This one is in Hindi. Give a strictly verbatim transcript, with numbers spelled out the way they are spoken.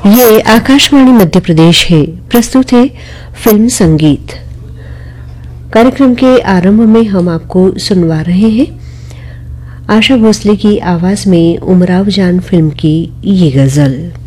ये आकाशवाणी मध्य प्रदेश है। प्रस्तुत है फिल्म संगीत। कार्यक्रम के आरंभ में हम आपको सुनवा रहे हैं आशा भोसले की आवाज में उमराव जान फिल्म की ये गजल।